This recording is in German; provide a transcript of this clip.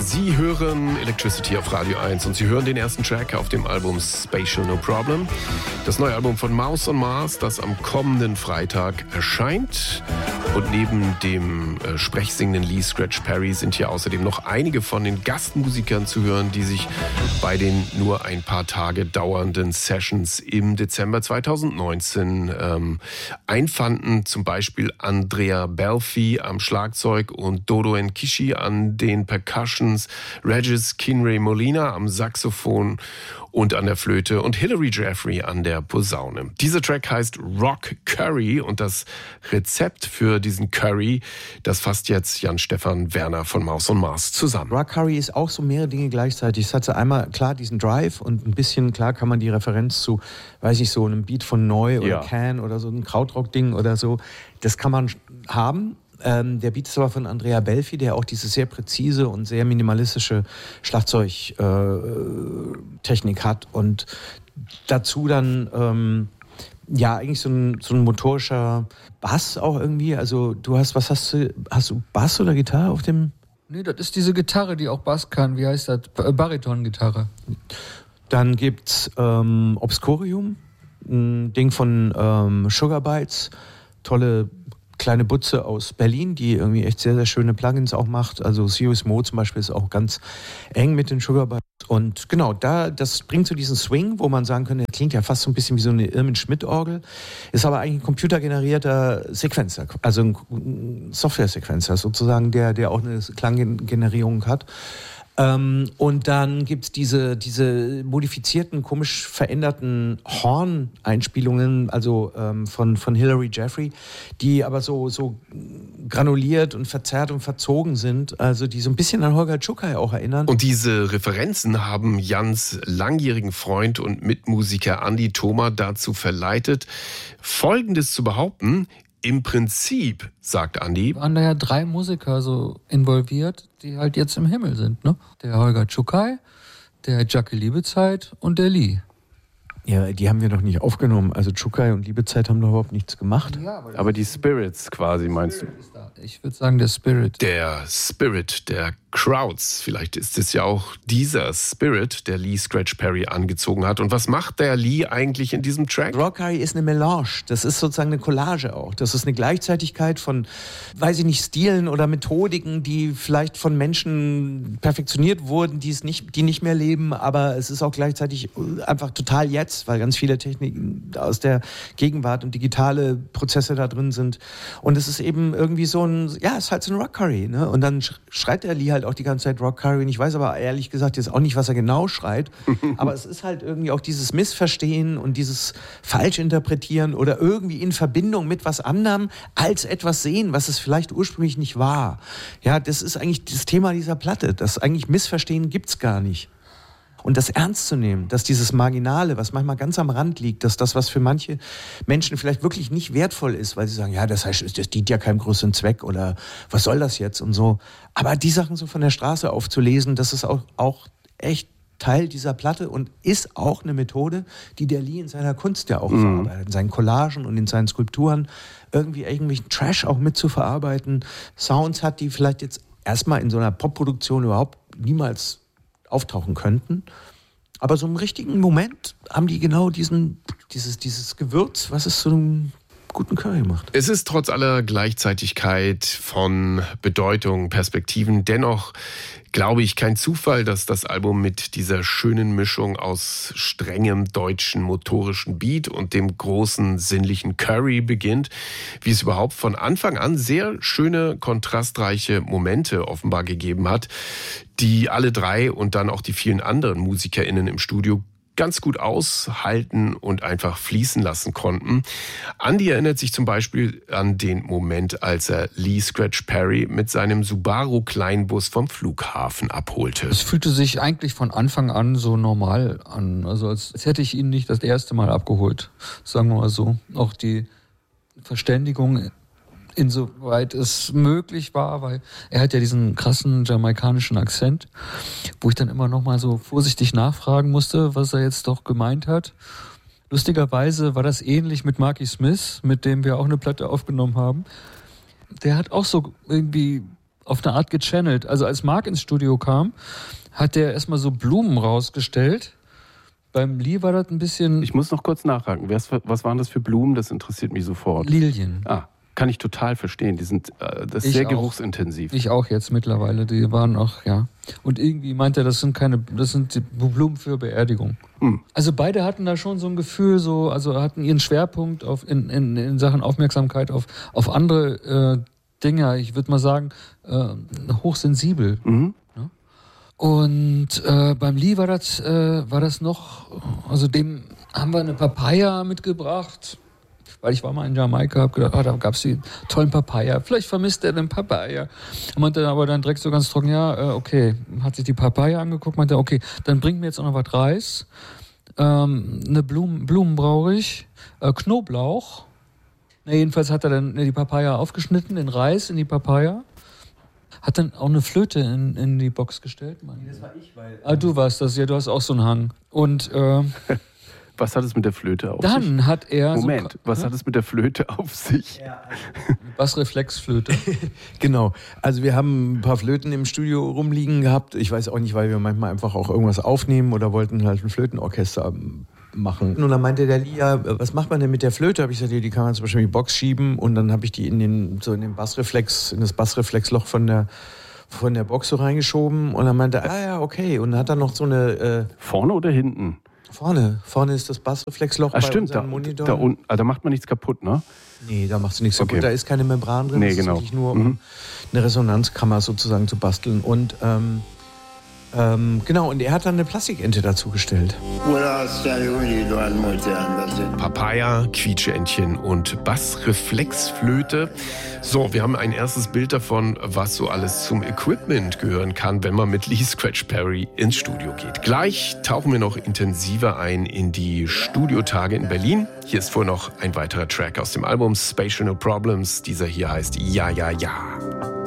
Sie hören Electricity auf Radio 1 und Sie hören den ersten Track auf dem Album Spatial No Problem. Das neue Album von Mouse on Mars, das am kommenden Freitag erscheint. Und neben dem sprechsingenden Lee Scratch Perry sind hier außerdem noch einige von den Gastmusikern zu hören, die sich bei den nur ein paar Tage dauernden Sessions im Dezember 2019 einfanden. Zum Beispiel Andrea Belfi am Schlagzeug und Dodo Nkishi an den Percussions, Regis Kinray Molina am Saxophon und an der Flöte und Hilary Jeffrey an der Posaune. Dieser Track heißt Rock Curry und das Rezept für diesen Curry, das fasst jetzt Jan-Stefan Werner von Mouse on Mars zusammen. Rock Curry ist auch so mehrere Dinge gleichzeitig. Es hat so einmal klar diesen Drive und ein bisschen, klar kann man die Referenz zu, weiß ich, so einem Beat von Neu oder Can oder so ein Krautrock-Ding oder so, das kann man haben. Der Beat ist aber von Andrea Belfi, der auch diese sehr präzise und sehr minimalistische Schlagzeugtechnik hat und dazu dann eigentlich so ein motorischer Bass auch irgendwie. Also hast du Bass oder Gitarre auf dem? Nee, das ist diese Gitarre, die auch Bass kann. Wie heißt das? Bariton-Gitarre. Dann gibt's Obscurium, ein Ding von Sugar Bytes, tolle kleine Butze aus Berlin, die irgendwie echt sehr, sehr schöne Plugins auch macht. Also Serious Mo zum Beispiel ist auch ganz eng mit den Sugar Bytes. Und genau, das bringt so diesen Swing, wo man sagen könnte, klingt ja fast so ein bisschen wie so eine Irmin Schmidt-Orgel, ist aber eigentlich ein computergenerierter Sequencer, also ein Software-Sequencer sozusagen, der auch eine Klanggenerierung hat. Und dann gibt's diese modifizierten, komisch veränderten Horn-Einspielungen, also von Hilary Jeffrey, die aber so granuliert und verzerrt und verzogen sind, also die so ein bisschen an Holger Czukay auch erinnern. Und diese Referenzen haben Jans langjährigen Freund und Mitmusiker Andi Thoma dazu verleitet, Folgendes zu behaupten: Im Prinzip, sagt Andi, waren da ja 3 Musiker so involviert, die halt jetzt im Himmel sind, ne? Der Holger Czukay, der Jacke Liebezeit und der Lee. Ja, die haben wir noch nicht aufgenommen. Also Czukay und Liebezeit haben noch überhaupt nichts gemacht. Ja, aber die Spirits quasi, meinst du? Ich würde sagen, der Spirit. Der Spirit der Crowds. Vielleicht ist es ja auch dieser Spirit, der Lee Scratch Perry angezogen hat. Und was macht der Lee eigentlich in diesem Track? Rock Curry ist eine Melange. Das ist sozusagen eine Collage auch. Das ist eine Gleichzeitigkeit von, weiß ich nicht, Stilen oder Methodiken, die vielleicht von Menschen perfektioniert wurden, die nicht mehr leben. Aber es ist auch gleichzeitig einfach total jetzt, weil ganz viele Techniken aus der Gegenwart und digitale Prozesse da drin sind. Und es ist eben irgendwie so es ist halt so ein Rock Curry, ne? Und dann schreit der Lee halt auch die ganze Zeit Rock Curry. Und ich weiß aber ehrlich gesagt jetzt auch nicht, was er genau schreit. Aber es ist halt irgendwie auch dieses Missverstehen und dieses Falschinterpretieren oder irgendwie in Verbindung mit was anderem als etwas sehen, was es vielleicht ursprünglich nicht war. Ja, das ist eigentlich das Thema dieser Platte. Das eigentlich Missverstehen gibt's gar nicht. Und das ernst zu nehmen, dass dieses Marginale, was manchmal ganz am Rand liegt, dass das, was für manche Menschen vielleicht wirklich nicht wertvoll ist, weil sie sagen, ja, das heißt, das dient ja keinem größeren Zweck oder was soll das jetzt und so. Aber die Sachen so von der Straße aufzulesen, das ist auch echt Teil dieser Platte und ist auch eine Methode, die der Lee in seiner Kunst ja auch verarbeitet, in seinen Collagen und in seinen Skulpturen, irgendwelchen Trash auch mit zu verarbeiten, Sounds hat, die vielleicht jetzt erstmal in so einer Popproduktion überhaupt niemals auftauchen könnten. Aber so im richtigen Moment haben die genau dieses Gewürz, was es zu einem guten Curry macht. Es ist trotz aller Gleichzeitigkeit von Bedeutung, Perspektiven dennoch, glaube ich, kein Zufall, dass das Album mit dieser schönen Mischung aus strengem deutschen motorischen Beat und dem großen sinnlichen Curry beginnt, wie es überhaupt von Anfang an sehr schöne, kontrastreiche Momente offenbar gegeben hat, die alle 3 und dann auch die vielen anderen MusikerInnen im Studio ganz gut aushalten und einfach fließen lassen konnten. Andi erinnert sich zum Beispiel an den Moment, als er Lee Scratch Perry mit seinem Subaru-Kleinbus vom Flughafen abholte. Es fühlte sich eigentlich von Anfang an so normal an. Also als hätte ich ihn nicht das erste Mal abgeholt, sagen wir mal so. Auch die Verständigung, insoweit es möglich war, weil er hat ja diesen krassen jamaikanischen Akzent, wo ich dann immer noch mal so vorsichtig nachfragen musste, was er jetzt doch gemeint hat. Lustigerweise war das ähnlich mit Marky Smith, mit dem wir auch eine Platte aufgenommen haben. Der hat auch so irgendwie auf eine Art gechannelt. Also als Mark ins Studio kam, hat der erstmal so Blumen rausgestellt. Beim Lee war das ein bisschen... Ich muss noch kurz nachhaken. Was waren das für Blumen? Das interessiert mich sofort. Lilien. Kann ich total verstehen. Das ist sehr geruchsintensiv. Ich auch jetzt mittlerweile. Die waren auch, ja. Und irgendwie meint er, das sind die Blumen für Beerdigung. Also beide hatten da schon so ein Gefühl, hatten ihren Schwerpunkt in Sachen Aufmerksamkeit auf andere Dinge. Ich würde mal sagen, hochsensibel. Mhm. Ja? Und beim Lee war das noch, also dem haben wir eine Papaya mitgebracht. Weil ich war mal in Jamaika, hab gedacht, da gab es die tollen Papaya. Vielleicht vermisst er den Papaya. Meinte aber dann direkt so ganz trocken, okay. Hat sich die Papaya angeguckt, meinte, okay, dann bringt mir jetzt auch noch was Reis. Eine Blumen brauche ich. Knoblauch. Jedenfalls hat er dann die Papaya aufgeschnitten, den Reis in die Papaya. Hat dann auch eine Flöte in die Box gestellt. Das war ich, weil... Du warst das, ja, du hast auch so einen Hang. Und... was hat es mit der Flöte auf sich? Dann hat er... Was hat es mit der Flöte auf sich? Ja, Bassreflexflöte. Genau. Also wir haben ein paar Flöten im Studio rumliegen gehabt. Ich weiß auch nicht, weil wir manchmal einfach auch irgendwas aufnehmen oder wollten halt ein Flötenorchester machen. Und dann meinte der Lia, was macht man denn mit der Flöte? Habe ich gesagt, die kann man zum Beispiel in die Box schieben und dann habe ich die in den Bassreflex, in das Bassreflexloch von der Box so reingeschoben und dann meinte okay. Und dann hat er noch so eine... Vorne oder hinten? Vorne ist das Bassreflexloch bei stimmt, unseren Monitoren. Da unten, da macht man nichts kaputt, ne? Nee, da machst du nichts kaputt. Okay. Da ist keine Membran drin. Nee, genau. Das ist wirklich nur, um eine Resonanzkammer sozusagen zu basteln. Und genau, und er hat dann eine Plastikente dazu gestellt. Papaya, Quietscheentchen und Bassreflexflöte. So, wir haben ein erstes Bild davon, was so alles zum Equipment gehören kann, wenn man mit Lee Scratch Perry ins Studio geht. Gleich tauchen wir noch intensiver ein in die Studiotage in Berlin. Hier ist vorher noch ein weiterer Track aus dem Album Spatial No Problems. Dieser hier heißt Ja, ja, ja.